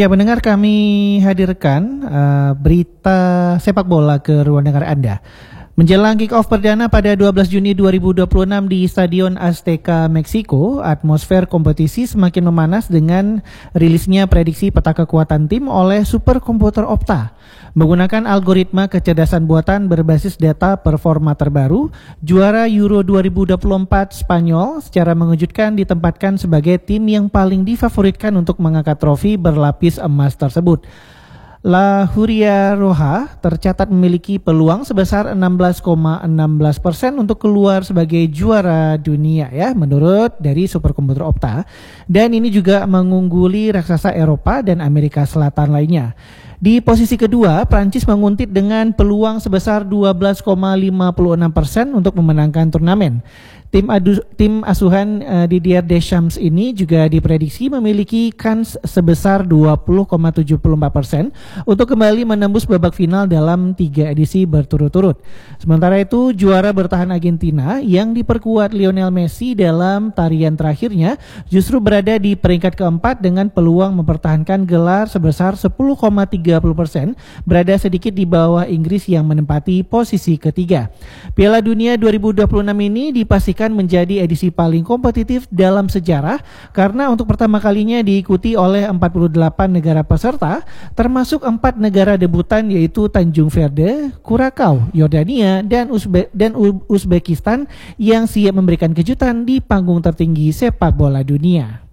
Ya, pendengar, kami hadirkan berita sepak bola ke ruang dengar Anda. Menjelang kick-off perdana pada 12 Juni 2026 di Stadion Azteca, Meksiko, atmosfer kompetisi semakin memanas dengan rilisnya prediksi peta kekuatan tim oleh superkomputer Opta. Menggunakan algoritma kecerdasan buatan berbasis data performa terbaru, juara Euro 2024 Spanyol secara mengejutkan ditempatkan sebagai tim yang paling difavoritkan untuk mengangkat trofi berlapis emas tersebut. La Huria Roja tercatat memiliki peluang sebesar 16,16% untuk keluar sebagai juara dunia ya, menurut dari superkomputer Opta. Dan ini juga mengungguli raksasa Eropa dan Amerika Selatan lainnya. Di posisi kedua, Prancis menguntit dengan peluang sebesar 12,56% untuk memenangkan turnamen. Tim asuhan Didier Deschamps ini juga diprediksi memiliki kans sebesar 20,74% untuk kembali menembus babak final dalam 3 edisi berturut-turut. Sementara itu, juara bertahan Argentina yang diperkuat Lionel Messi dalam tarian terakhirnya justru berada di peringkat keempat dengan peluang mempertahankan gelar sebesar 10,30%, berada sedikit di bawah Inggris yang menempati posisi ketiga. Piala Dunia 2026 ini dipastikan menjadi edisi paling kompetitif dalam sejarah karena untuk pertama kalinya diikuti oleh 48 negara peserta, termasuk 4 negara debutan yaitu Tanjung Verde, Kurakau, Yordania, dan Uzbekistan yang siap memberikan kejutan di panggung tertinggi sepak bola dunia.